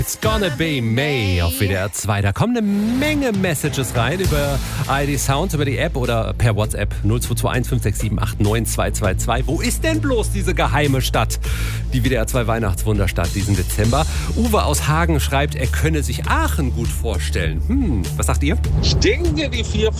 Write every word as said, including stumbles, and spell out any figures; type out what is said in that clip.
It's gonna be May auf W D R zwei. Da kommen eine Menge Messages rein über I D Sound, über die App oder per WhatsApp null zwei zwei eins fünf sechs sieben acht neun zwei zwei zwei. Wo ist denn bloß diese geheime Stadt? Die W D R zwei Weihnachtswunderstadt diesen Dezember. Uwe aus Hagen schreibt, er könne sich Aachen gut vorstellen. Hm, was sagt ihr? Ich denke, die vier